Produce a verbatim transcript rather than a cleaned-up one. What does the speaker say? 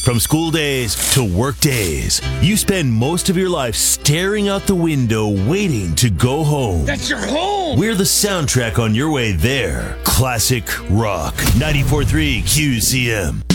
From school days to work days, you spend most of your life staring out the window waiting to go home. That's your home! We're the soundtrack on your way there. Classic Rock. ninety-four point three Q C M.